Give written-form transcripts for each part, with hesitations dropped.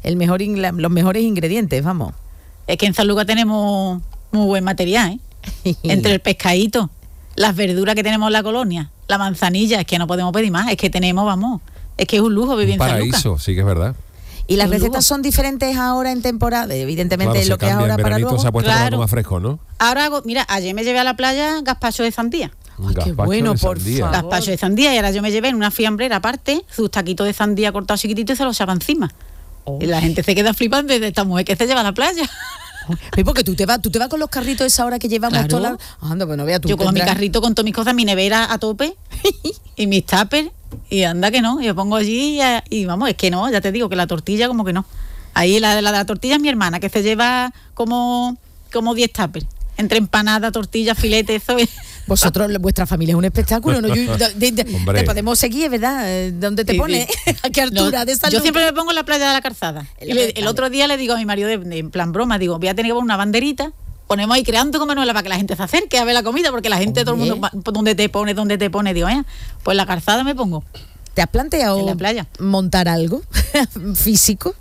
los mejores ingredientes, vamos. Es que en Sanlúcar tenemos muy buen material, entre el pescadito, las verduras que tenemos en la colonia, la manzanilla, es que no podemos pedir más, es que tenemos, es que es un lujo vivir en Sanlúcar. Paraíso, sí que es verdad. ¿Y las recetas son diferentes ahora en temporada? Evidentemente, claro, lo que es ahora para luego. Se ha puesto algo más fresco, ¿no? Ahora mira, ayer me llevé a la playa gazpacho de sandía. Ay, qué bueno, por favor. Gazpacho de sandía, y ahora yo me llevé en una fiambrera aparte sus taquitos de sandía cortados chiquititos y se los echaba encima. Y la gente se queda flipando de esta mujer que se lleva a la playa. Porque tú te vas con los carritos esa hora que llevamos, claro. Todas las... Anda, pues no veas tú. Yo con mi carrito con todas mis cosas, mi nevera a tope y mis tuppers, y anda que no, yo pongo allí y vamos, es que no, ya te digo que la tortilla como que no. Ahí la de la tortilla es mi hermana, que se lleva como 10 tuppers, entre empanada, tortilla, filete, eso es. Vosotros, vuestra familia es un espectáculo, ¿no? Te podemos seguir, ¿verdad? ¿Dónde te pones? ¿A qué altura de Sanlúcar? Yo siempre me pongo en la playa de la Calzada. El otro día le digo a mi marido, en plan broma, digo, voy a tener que poner una banderita, ponemos ahí creando con Manuela para que la gente se acerque a ver la comida, porque la gente, todo el mundo, ¿dónde te pone? Digo, pues la Calzada me pongo. ¿Te has planteado en la playa montar algo físico?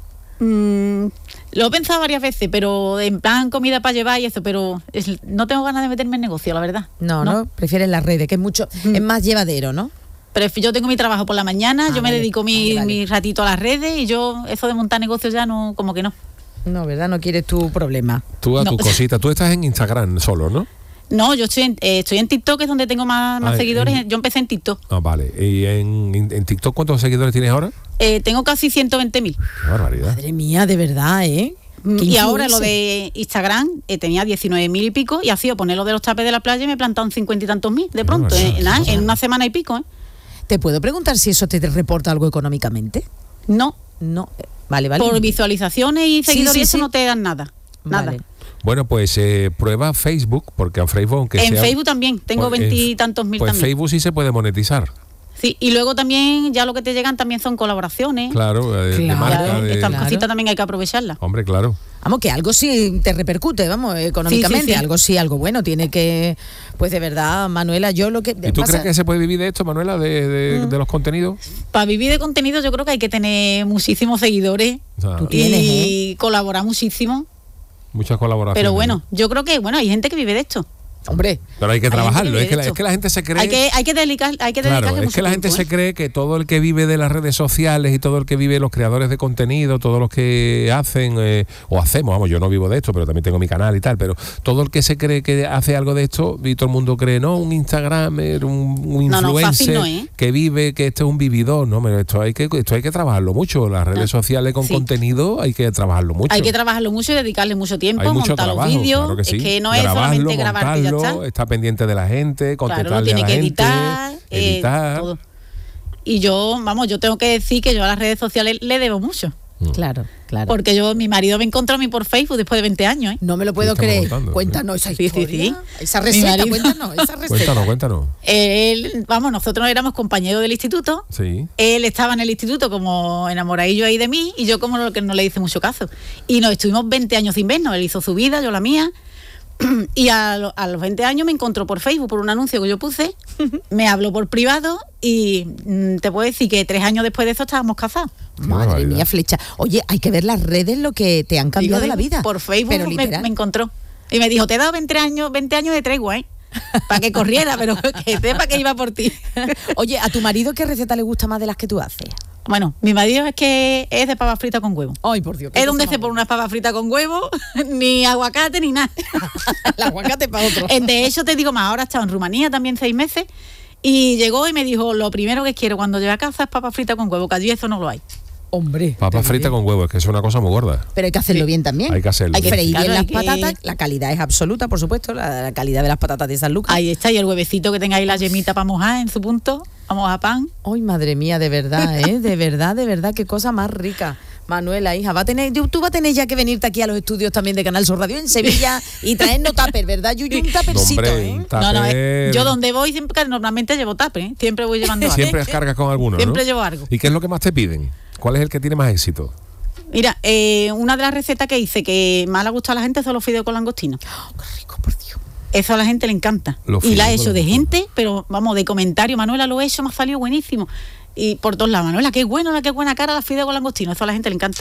Lo he pensado varias veces, pero en plan comida para llevar y eso, pero no tengo ganas de meterme en negocio, la verdad. No, prefieres las redes, que es mucho, es más llevadero, ¿no? Pero yo tengo mi trabajo por la mañana, yo me dedico mi ratito a las redes, y yo eso de montar negocios ya no, como que no. No, ¿verdad? No quieres tu problema. Tú a tu cosita. Tú estás en Instagram solo, ¿no? No, yo estoy en TikTok, que es donde tengo más seguidores. Yo empecé en TikTok. Ah, vale. ¿Y en TikTok cuántos seguidores tienes ahora? Tengo casi 120.000. Qué barbaridad. Madre mía, de verdad, ¿eh? Y ahora lo de Instagram, tenía 19.000 y pico, y ha sido poner lo de los tapes de la playa y me he plantado en 50 y tantos mil, de pronto, en una semana y pico, ¿eh? ¿Te puedo preguntar si eso te reporta algo económicamente? No. Vale. Por visualizaciones y seguidores, eso no te dan nada. Nada. Bueno, pues prueba Facebook, porque en Facebook, aunque en Facebook también, tengo 20 y tantos mil pues también. Facebook sí se puede monetizar. Sí, y luego también, ya lo que te llegan también son colaboraciones. Claro, de marca. Estas cositas también hay que aprovecharlas. Hombre, claro. Vamos, que algo sí te repercute, vamos, económicamente, sí. Algo bueno tiene que, pues de verdad, Manuela, yo lo que... ¿Y tú crees que se puede vivir de esto, Manuela, de los contenidos? Para vivir de contenido yo creo que hay que tener muchísimos seguidores, o sea, tú tienes, y colaborar muchísimo. Muchas colaboraciones. Pero bueno, yo creo que hay gente que vive de esto. Hombre, pero hay que trabajarlo, es que la gente se cree... Hay que dedicarle claro, es que la gente se cree que todo el que vive de las redes sociales y todo el que vive, los creadores de contenido, todos los que hacen o hacemos, vamos, yo no vivo de esto, pero también tengo mi canal y tal, pero todo el que se cree que hace algo de esto, y todo el mundo cree, no, un Instagramer, un influencer que vive, que esto es un vividor, no, pero esto hay que trabajarlo mucho, las redes sociales con contenido hay que trabajarlo mucho. Hay que trabajarlo mucho y dedicarle mucho tiempo, hay mucho montar trabajo, los vídeos, claro que sí. Es que no es solamente grabarte y ya está. Está pendiente de la gente, contestarle lo tiene a la que gente, editar. Todo. Y yo tengo que decir que yo a las redes sociales le debo mucho. Claro. Porque mi marido me encontró a mí por Facebook después de 20 años, ¿eh? No me lo puedo creer. Cuéntanos esa historia. Esa receta, cuéntanos esa receta. Cuéntanos. Nosotros éramos compañeros del instituto. Sí. Él estaba en el instituto como enamoradillo ahí de mí, y yo como que no le hice mucho caso. Y nos estuvimos 20 años sin vernos. Él hizo su vida, yo la mía. Y a los 20 años me encontró por Facebook por un anuncio que yo puse, me habló por privado y te puedo decir que 3 años después de eso estábamos casados. Madre mía, Flecha. Oye, hay que ver las redes, lo que te han cambiado la vida. Por Facebook me encontró y me dijo, te he dado 20 años de tregua, ¿eh? Para que corriera, pero que sepa que iba por ti. Oye, ¿a tu marido qué receta le gusta más de las que tú haces? Bueno, mi marido es de papas fritas con huevo. Ay, por Dios. Es donde se pone unas papas fritas con huevo, ni aguacate, ni nada. El aguacate para otro. De hecho, te digo más, ahora he estado en Rumanía también 6 meses, y llegó y me dijo, lo primero que quiero cuando llegue a casa es papas fritas con huevo, que allí eso no lo hay. Hombre. Papas fritas con huevo, es que es una cosa muy gorda. Pero hay que hacerlo bien también. Hay que hacerlo. Hay que freír bien las patatas. La calidad es absoluta, por supuesto, la calidad de las patatas de Sanlúcar. Ahí está, y el huevecito que tengáis la yemita para mojar en su punto, vamos a pan. Ay, madre mía, de verdad, de verdad, qué cosa más rica. Manuela, hija, tú vas a tener ya que venirte aquí a los estudios también de Canal Sur Radio en Sevilla y traernos tupper, ¿verdad, Yuyu? Un tuppercito, Tupper. Yo donde voy siempre, normalmente llevo tupper, ¿eh? Siempre voy llevando algo. Siempre cargas con alguno, Siempre ¿no? llevo algo. ¿Y qué es lo que más te piden? ¿Cuál es el que tiene más éxito? Mira, una de las recetas que hice que más le ha gustado a la gente son los fideos con langostino. Oh, qué rico, por Dios. Eso a la gente le encanta. Y la he hecho de gente, pero vamos, de comentario, Manuela, lo he hecho, me ha salido buenísimo. Y por todos lados, Manuela, qué buena cara la fideo con langostino. Eso a la gente le encanta.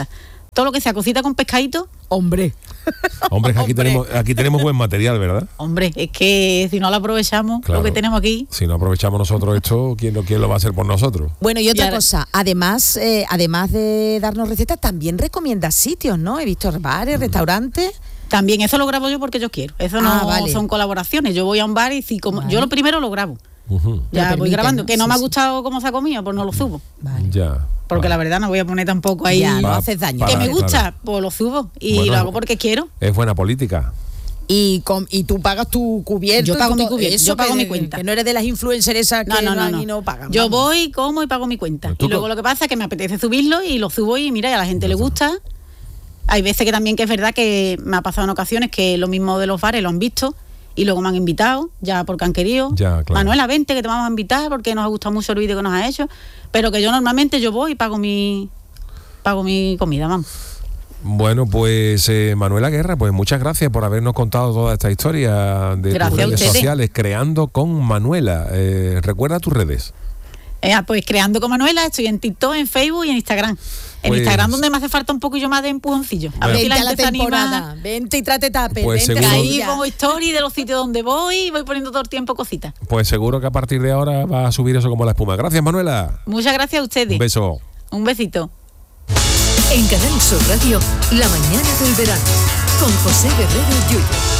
Todo lo que sea cosita con pescadito, Hombre. Hombre, que aquí tenemos buen material, ¿verdad? hombre, es que si no lo aprovechamos, Claro. lo que tenemos aquí. Si no aprovechamos nosotros esto, ¿quién lo va a hacer por nosotros? Bueno, y otra ahora- cosa, además de darnos recetas, también recomiendas sitios, ¿no? He visto bares, restaurantes. También eso lo grabo yo porque yo quiero. Eso no vale. son colaboraciones. Yo voy a un bar y yo lo primero lo grabo. Ujú. Ya Lo voy permiten, grabando. ¿no? Que no Sí, me ha sí. gustado cómo se ha comido, pues no lo subo. Vale. Ya. Porque la verdad no voy a poner tampoco ahí. Ya, no Va- haces daño. Que para- me gusta, claro. pues lo subo. Y Bueno, lo hago porque quiero. Es buena política. Y tú pagas tu cubierto. Yo pago y mi todo cubierto, eso, yo pago que- mi cuenta. Que no eres de las influencers esas que van y no pagan. Yo vamos. voy, como y pago mi cuenta. Tú Y luego co- lo que pasa es que me apetece subirlo y lo subo y mira, y a la gente le gusta. Hay veces que también que es verdad que me ha pasado en ocasiones que lo mismo de los bares lo han visto y luego me han invitado, ya porque han querido. Ya, claro. Manuela, vente que te vamos a invitar porque nos ha gustado mucho el vídeo que nos ha hecho. Pero que yo normalmente yo voy y pago mi comida, vamos. Bueno, pues Manuela Guerra, pues muchas gracias por habernos contado toda esta historia de tus Gracias a redes ustedes. sociales, Creando con Manuela. Recuerda tus redes. Pues creando con Manuela, estoy en TikTok, en Facebook y en Instagram. En Pues- Instagram donde me hace falta un poquillo más de empujoncillo. A ver si Vente la a la gente se anima. temporada. Vente y trate tape. Pues vente seguro- Ahí Sevilla. pongo stories de los sitios donde voy y voy poniendo todo el tiempo cositas. Pues seguro que a partir de ahora va a subir eso como la espuma. Gracias, Manuela. Muchas gracias a ustedes. Un beso. Un besito. En Canal Sur Radio, La mañana del verano, con José Guerrero Yuyu.